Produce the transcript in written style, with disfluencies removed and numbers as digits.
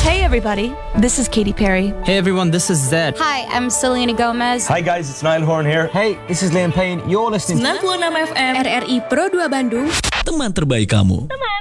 Hey everybody, this is Katy Perry. Hey everyone, this is Zed. Hi, I'm Selena Gomez. Hi guys, it's Niall Horan here. Hey, this is Liam Payne. You're listening to 96 FM RRI Pro 2 Bandung. Teman terbaik kamu.